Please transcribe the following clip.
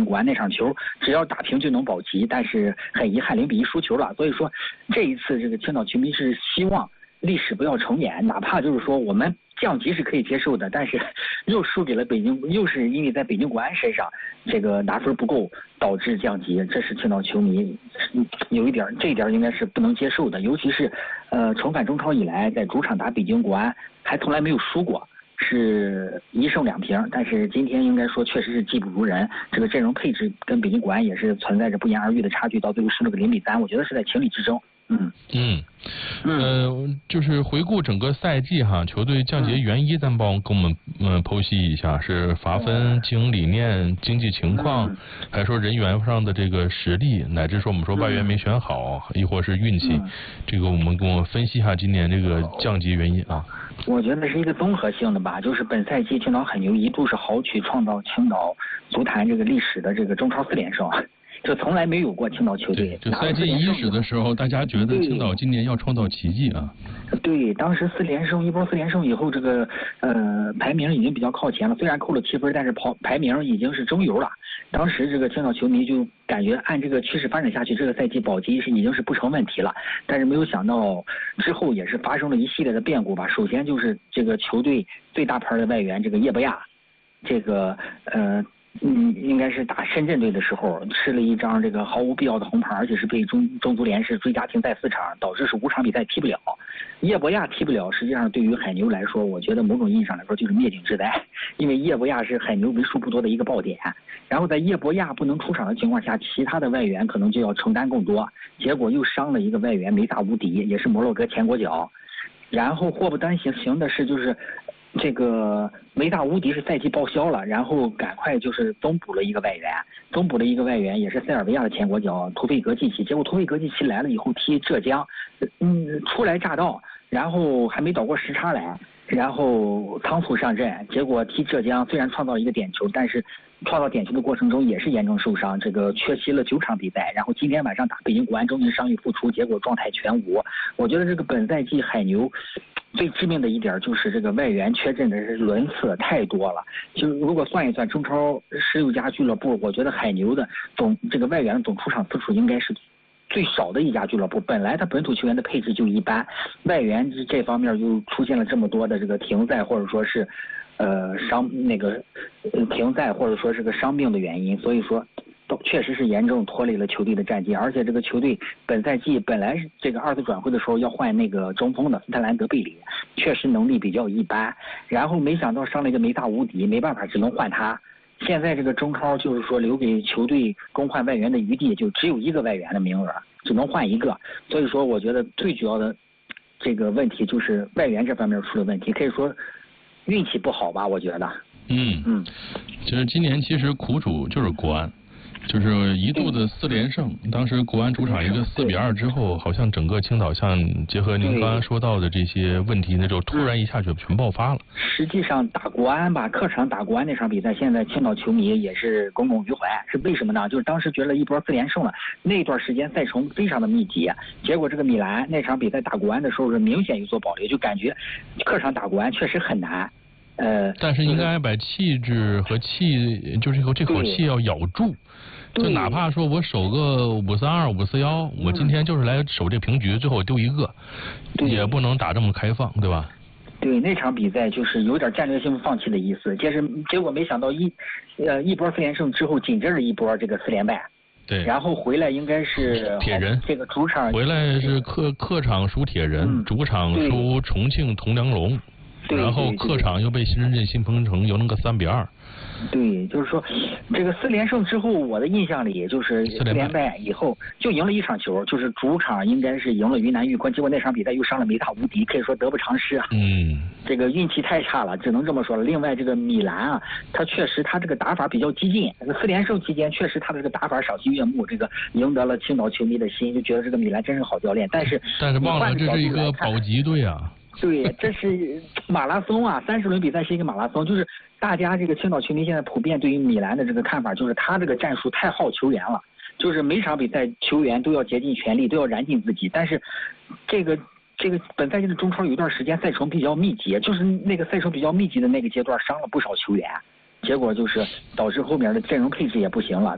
国安那场球，只要打平就能保级，但是很遗憾0-1输球了。所以说这一次这个青岛球迷是希望历史不要重演，哪怕就是说我们降级是可以接受的，但是又输给了北京，又是因为在北京国安身上这个拿分不够导致降级，这是青岛球迷有一点，这一点应该是不能接受的。尤其是重返中超以来，在主场打北京国安还从来没有输过，是1胜2平，但是今天应该说确实是技不如人，这个阵容配置跟北京国安也是存在着不言而喻的差距，到最后输了个0-3，我觉得是在情理之中。 就是回顾整个赛季哈，球队降级原因，咱帮跟我们剖析一下，是罚分、经营理念、经济情况，还是说人员上的这个实力，乃至说我们说外援没选好，亦或是运气，这个我们跟我分析一下今年这个降级原因啊。 我觉得是一个综合性的吧，就是本赛季青岛海牛一度是豪取创造青岛足坛这个历史的这个中超4连胜。这从来没有过青岛球队。 就赛季伊始的时候，大家觉得青岛今年要创造奇迹啊。 对，当时4连胜，一波4连胜以后，这个排名已经比较靠前了，虽然扣了7分，但是排名已经是中游了。当时这个青岛球迷就感觉按这个趋势发展下去，这个赛季保级已经是不成问题了。但是没有想到之后也是发生了一系列的变故吧。首先就是这个球队最大牌的外援这个叶博亚，这个应该是打深圳队的时候吃了一张这个毫无必要的红牌，而且是被中足联是追加停赛4场，导致是5场比赛踢不了。叶博亚踢不了，实际上对于海牛来说，我觉得某种意义上来说就是灭顶之灾，因为叶博亚是海牛为数不多的一个爆点。然后在叶博亚不能出场的情况下，其他的外援可能就要承担更多，结果又伤了一个外援梅萨无敌，也是摩洛哥前国脚。然后祸不单行的是就是这个梅萨无敌是赛季报销了，然后赶快就是增补了一个外援，也是塞尔维亚的前国脚图费格季奇。结果图费格季奇来了以后踢浙江，初来乍到，然后还没倒过时差来，然后仓促上阵，结果踢浙江虽然创造一个点球，但是创造点球的过程中也是严重受伤，这个缺席了9场比赛。然后今天晚上打北京国安终于伤愈复出，结果状态全无。我觉得这个本赛季海牛最致命的一点就是这个外援缺阵的轮次太多了。就如果算一算中超16家俱乐部，我觉得海牛的这个外援的总出场次数应该是最少的一家俱乐部。本来他本土球员的配置就一般，外援这方面又出现了这么多的这个停赛或者说是停赛或者说是个伤病的原因，所以说确实是严重拖累了球队的战绩。而且这个球队本赛季本来是这个2次转会的时候要换那个中锋的斯特兰德贝里，确实能力比较一般，然后没想到上了一个梅萨无敌，没办法只能换他。现在这个中超就是说留给球队更换外援的余地就只有1个外援的名额，只能换1个。所以说我觉得最主要的这个问题就是外援这方面出了问题，可以说运气不好吧，我觉得。 就是今年其实苦主就是国安，就是一度的4连胜，当时国安主场一个4-2之后，好像整个青岛像结合您刚刚说到的这些问题，那就突然一下就全爆发了。 实际上打国安吧，客场打国安那场比赛，现在青岛球迷也是耿耿于怀，是为什么呢？就是当时觉得一波4连胜了，那段时间赛程非常的密集，结果这个米兰那场比赛打国安的时候是明显有所保留，就感觉客场打国安确实很难。 但是应该把气质和就是这口气要咬住，就哪怕说我守个5-3-2、5-4-1，我今天就是来守这平局，最后丢1个，也不能打这么开放，对吧？ 对，那场比赛就是有点战略性放弃的意思，结果没想到一波4连胜之后，紧接着一波这个4连败。 对， 然后回来应该是铁人， 这个主场回来是客场输铁人，主场输重庆铜梁龙。然后客场又被新深圳新鹏城赢了个3-2。 对，就是说这个4连胜之后，我的印象里就是4连败以后就赢了1场球，就是主场应该是赢了云南玉坤，结果那场比赛又伤了梅萨无敌，可以说得不偿失啊。这个运气太差了，只能这么说了。另外这个米兰啊，他确实他这个打法比较激进，4连胜期间确实他的这个打法赏心悦目，这个赢得了青岛球迷的心，就觉得这个米兰真是好教练。但是忘了这是一个保级队啊。 对，这是马拉松啊，30轮比赛是一个马拉松，就是大家这个青岛球迷现在普遍对于米兰的这个看法，就是他这个战术太耗球员了，就是每场比赛球员都要竭尽全力，都要燃尽自己。但是这个本赛季的中超有一段时间赛程比较密集，就是那个赛程比较密集的那个阶段伤了不少球员，结果就是导致后面的阵容配置也不行了。